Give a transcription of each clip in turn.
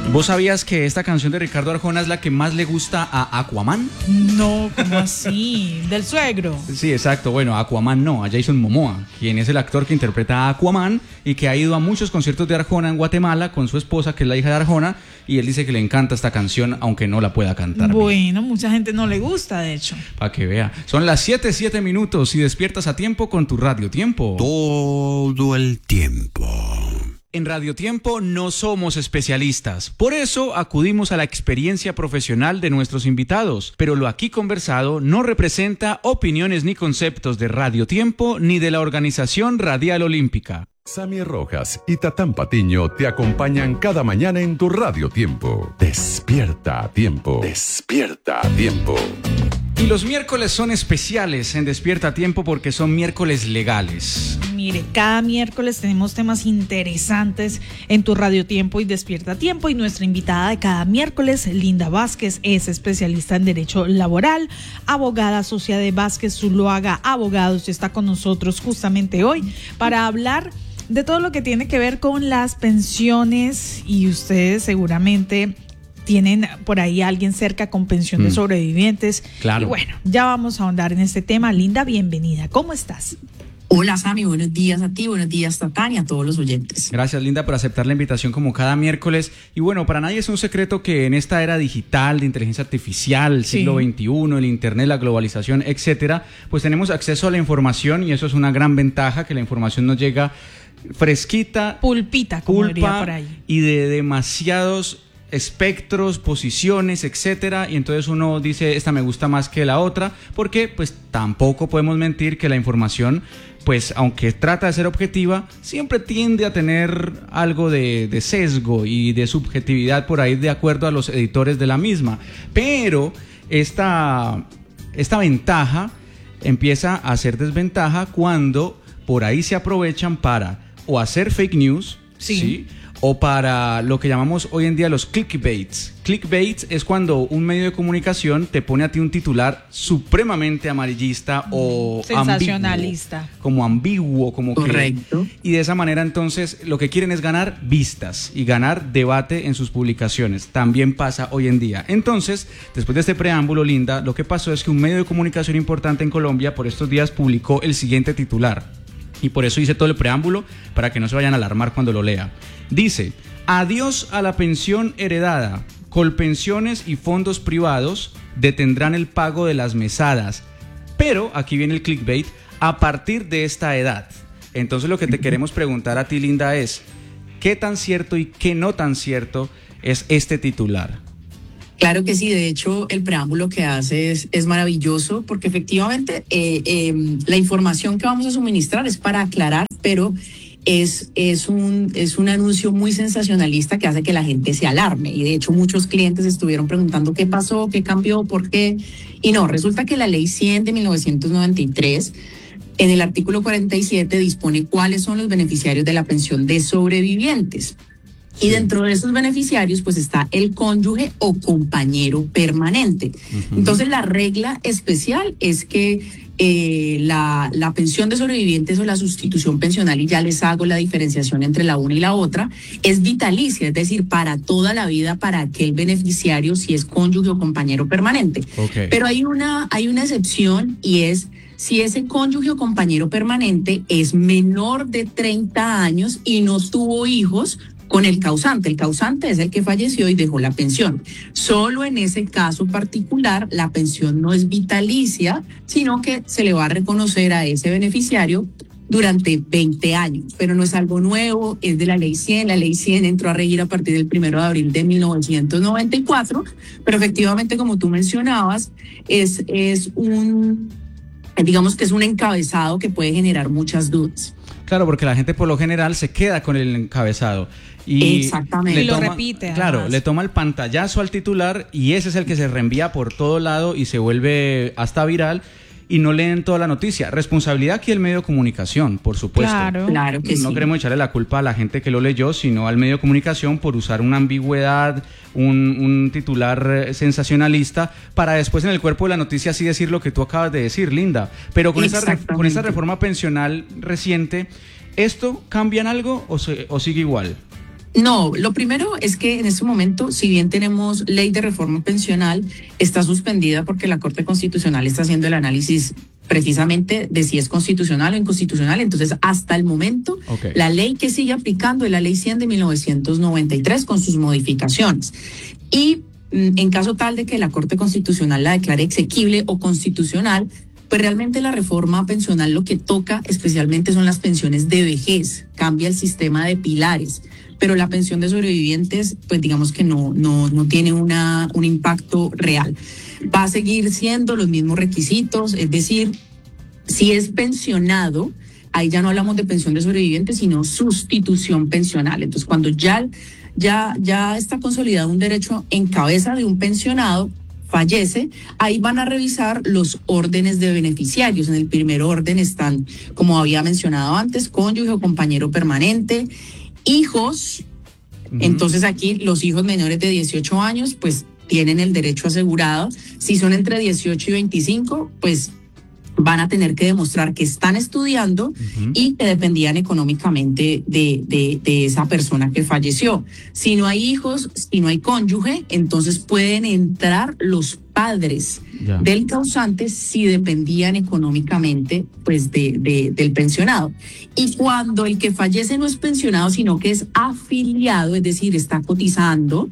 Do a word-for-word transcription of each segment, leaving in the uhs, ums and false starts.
¿Vos sabías que esta canción de Ricardo Arjona es la que más le gusta a Aquaman? No, ¿cómo así? ¿Del suegro? Sí, exacto. Bueno, a Aquaman no, a Jason Momoa, quien es el actor que interpreta a Aquaman y que ha ido a muchos conciertos de Arjona en Guatemala con su esposa, que es la hija de Arjona, y él dice que le encanta esta canción, aunque no la pueda cantar. Bueno, bien. Mucha gente no le gusta, de hecho. Para que vea. Son las siete, siete minutos y despiertas a tiempo con tu Radio Tiempo. Todo el tiempo. En Radio Tiempo no somos especialistas, por eso acudimos a la experiencia profesional de nuestros invitados, pero lo aquí conversado no representa opiniones ni conceptos de Radio Tiempo ni de la Organización Radial Olímpica. Sammy Rojas y Tatán Patiño te acompañan cada mañana en tu Radio Tiempo. Despierta a tiempo. Despierta a tiempo. Y los miércoles son especiales en Despierta a Tiempo porque son miércoles legales. Mire, cada miércoles tenemos temas interesantes en tu Radio Tiempo y Despierta a Tiempo, y nuestra invitada de cada miércoles, Linda Vázquez, es especialista en Derecho Laboral, abogada asociada de Vázquez Zuluaga Abogados, y está con nosotros justamente hoy para hablar de todo lo que tiene que ver con las pensiones, y ustedes seguramente tienen por ahí a alguien cerca con pensión de sobrevivientes. Claro. Y bueno, ya vamos a ahondar en este tema. Linda, bienvenida. ¿Cómo estás? Hola, Sammy, buenos días a ti, buenos días, Tatán, y a todos los oyentes. Gracias, Linda, por aceptar la invitación como cada miércoles. Y bueno, para nadie es un secreto que en esta era digital, de inteligencia artificial, el siglo Sí. veintiuno, el internet, la globalización, etcétera, pues tenemos acceso a la información, y eso es una gran ventaja, que la información nos llega fresquita, Pulpita, como diría pulpa, por ahí. y de demasiados espectros, posiciones, etcétera, y entonces uno dice, esta me gusta más que la otra, porque pues tampoco podemos mentir que la información, pues aunque trata de ser objetiva, siempre tiende a tener algo de, de sesgo y de subjetividad por ahí, de acuerdo a los editores de la misma. Pero esta, esta ventaja empieza a ser desventaja cuando por ahí se aprovechan para o hacer fake news, Sí. ¿sí? O para lo que llamamos hoy en día los clickbaits. Clickbaits es cuando un medio de comunicación te pone a ti un titular supremamente amarillista o sensacionalista, ambiguo, como ambiguo, como Correcto. que, y de esa manera entonces lo que quieren es ganar vistas y ganar debate en sus publicaciones. También pasa hoy en día. Entonces, después de este preámbulo, Linda, lo que pasó es que un medio de comunicación importante en Colombia por estos días publicó el siguiente titular. Y por eso hice todo el preámbulo, para que no se vayan a alarmar cuando lo lea. Dice: adiós a la pensión heredada. Colpensiones y fondos privados detendrán el pago de las mesadas. Pero, aquí viene el clickbait, a partir de esta edad. Entonces lo que te queremos preguntar a ti, Linda, es ¿qué tan cierto y qué no tan cierto es este titular? Claro que sí, de hecho el preámbulo que hace es, es maravilloso, porque efectivamente eh, eh, la información que vamos a suministrar es para aclarar, pero es, es, un, es un anuncio muy sensacionalista que hace que la gente se alarme, y de hecho muchos clientes estuvieron preguntando qué pasó, qué cambió, por qué, y no, resulta que la ley cien de mil novecientos noventa y tres en el artículo cuarenta y siete dispone cuáles son los beneficiarios de la pensión de sobrevivientes. Y dentro de esos beneficiarios pues está el cónyuge o compañero permanente. Uh-huh. Entonces la regla especial es que eh, la, la pensión de sobrevivientes o la sustitución pensional, y ya les hago la diferenciación entre la una y la otra, es vitalicia, es decir, para toda la vida para aquel beneficiario si es cónyuge o compañero permanente. Okay. Pero hay una, hay una excepción, y es si ese cónyuge o compañero permanente es menor de treinta años y no tuvo hijos con el causante. El causante es el que falleció y dejó la pensión. Solo en ese caso particular la pensión no es vitalicia, sino que se le va a reconocer a ese beneficiario durante veinte años, pero no es algo nuevo, es de la ley cien. La ley cien entró a regir a partir del primero de abril de mil novecientos noventa y cuatro, pero efectivamente, como tú mencionabas, es, es un, digamos que es un encabezado que puede generar muchas dudas. Claro, porque la gente por lo general se queda con el encabezado. Y exactamente. Y lo toma, repite. Claro, además. le toma el pantallazo al titular, y ese es el que se reenvía por todo lado y se vuelve hasta viral, y no leen toda la noticia. Responsabilidad aquí del medio de comunicación, por supuesto. Claro. Claro que No sí. queremos echarle la culpa a la gente que lo leyó, sino al medio de comunicación por usar una ambigüedad, un, un titular sensacionalista, para después en el cuerpo de la noticia así decir lo que tú acabas de decir, Linda. Pero con esta, re, con esta reforma pensional reciente, ¿esto cambia en algo o, se, o sigue igual? No, lo primero es que en este momento, si bien tenemos ley de reforma pensional, está suspendida porque la Corte Constitucional está haciendo el análisis precisamente de si es constitucional o inconstitucional. Entonces, hasta el momento, okay, la ley que sigue aplicando es la Ley cien de mil novecientos noventa y tres con sus modificaciones. Y en caso tal de que la Corte Constitucional la declare exequible o constitucional, pues realmente la reforma pensional lo que toca especialmente son las pensiones de vejez, cambia el sistema de pilares, pero la pensión de sobrevivientes, pues digamos que no, no, no tiene una, un impacto real. Va a seguir siendo los mismos requisitos, es decir, si es pensionado, ahí ya no hablamos de pensión de sobrevivientes, sino sustitución pensional. Entonces, cuando ya, ya, ya está consolidado un derecho en cabeza de un pensionado, fallece, ahí van a revisar los órdenes de beneficiarios. En el primer orden están, como había mencionado antes, cónyuge o compañero permanente, hijos. Uh-huh. Entonces aquí los hijos menores de dieciocho años, pues tienen el derecho asegurado. Si son entre dieciocho y veinticinco, pues van a tener que demostrar que están estudiando uh-huh. y que dependían económicamente de, de, de esa persona que falleció. Si no hay hijos, si no hay cónyuge, entonces pueden entrar los padres yeah. del causante si dependían económicamente pues de, de, del pensionado. Y cuando el que fallece no es pensionado, sino que es afiliado, es decir, está cotizando,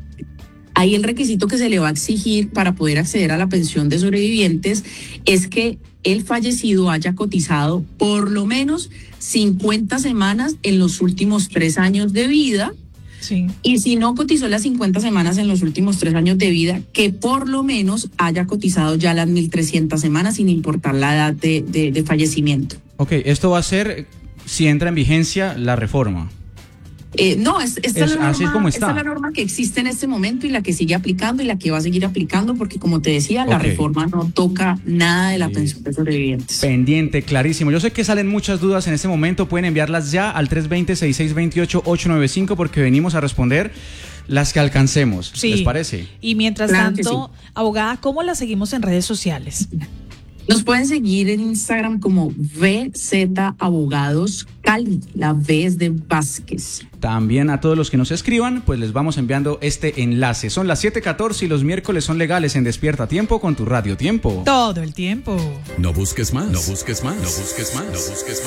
ahí el requisito que se le va a exigir para poder acceder a la pensión de sobrevivientes es que el fallecido haya cotizado por lo menos cincuenta semanas en los últimos tres años de vida. Sí. Y si no cotizó las cincuenta semanas en los últimos tres años de vida, que por lo menos haya cotizado ya las mil trescientas semanas sin importar la edad de, de, de fallecimiento. Ok, esto va a ser si entra en vigencia la reforma. Eh, no, es, esta, es, es la norma, así es como está. Esta es la norma que existe en este momento y la que sigue aplicando y la que va a seguir aplicando porque, como te decía, okay. la reforma no toca nada de la sí. pensión de sobrevivientes. Pendiente, clarísimo. Yo sé que salen muchas dudas en este momento, pueden enviarlas ya al tres dos cero, seis seis dos ocho, ocho nueve cinco porque venimos a responder las que alcancemos. Sí. ¿Les parece? Y mientras claro tanto, sí. abogada, ¿cómo la seguimos en redes sociales? Nos pueden seguir en Instagram como V Z Abogados Cali, la V es de Vázquez. También a todos los que nos escriban, pues les vamos enviando este enlace. Son las siete catorce y los miércoles son legales en Despierta Tiempo con tu Radio Tiempo. Todo el tiempo. No busques más, no busques más, no busques más, no busques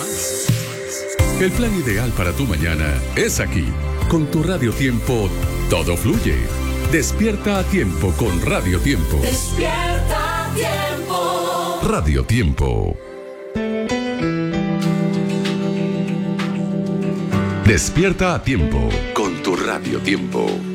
más. El plan ideal para tu mañana es aquí. Con tu Radio Tiempo, todo fluye. Despierta a tiempo con Radio Tiempo. Despierta a tiempo. Radio Tiempo. Despierta a tiempo con tu Radio Tiempo.